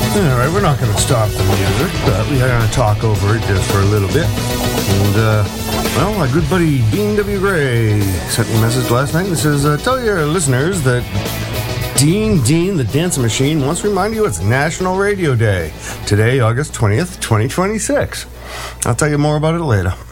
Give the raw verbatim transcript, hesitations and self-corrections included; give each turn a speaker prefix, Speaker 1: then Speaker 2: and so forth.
Speaker 1: All right, we're not going to stop the music, but we are going to talk over it just for a little bit. And, uh, well, my good buddy Dean W. Gray sent me a message last night and says, uh, tell your listeners that Dean Dean, the Dancing Machine, wants to remind you it's National Radio Day. Today, August twentieth, twenty twenty-six. I'll tell you more about it later.